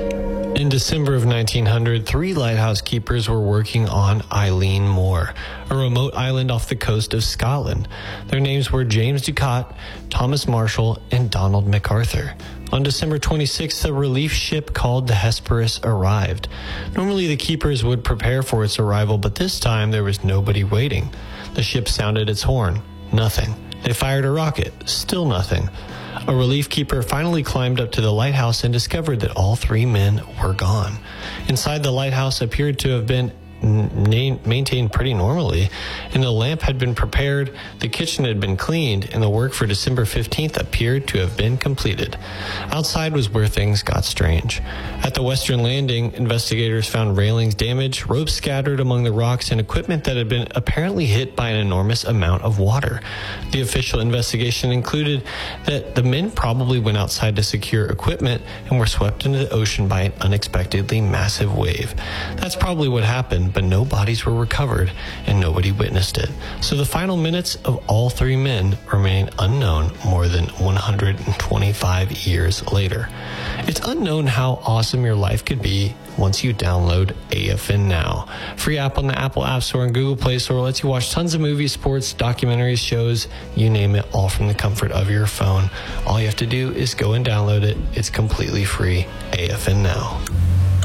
In December of 1900, 3 lighthouse keepers were working on Eilean Moor, a remote island off the coast of Scotland. Their names were James Ducat, Thomas Marshall, and Donald MacArthur. On December 26th, a relief ship called the Hesperus arrived. Normally, the keepers would prepare for its arrival, but this time there was nobody waiting. The ship sounded its horn. Nothing. They fired a rocket. Still nothing. A relief keeper finally climbed up to the lighthouse and discovered that all 3 men were gone. Inside, the lighthouse appeared to have been maintained pretty normally, and the lamp had been prepared, the kitchen had been cleaned, and the work for December 15th appeared to have been completed. Outside was where things got strange. At the western landing, investigators found railings damaged, ropes scattered among the rocks, and equipment that had been apparently hit by an enormous amount of water. The official investigation included that the men probably went outside to secure equipment and were swept into the ocean by an unexpectedly massive wave. That's probably what happened, but no bodies were recovered and nobody witnessed it. So the final minutes of all 3 men remain unknown more than 125 years later. It's unknown how awesome your life could be once you download AFN Now. Free app on the Apple App Store and Google Play Store lets you watch tons of movies, sports, documentaries, shows, you name it, all from the comfort of your phone. All you have to do is go and download it. It's completely free. AFN Now.